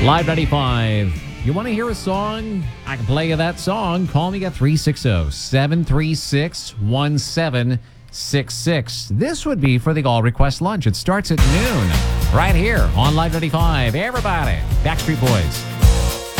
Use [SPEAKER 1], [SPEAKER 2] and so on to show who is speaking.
[SPEAKER 1] Live 95. You want to hear a song? I can play you that song. Call me at 360-736-1766. This would be for the All Request Lunch. It starts at noon right here on Live 95. Everybody, Backstreet Boys.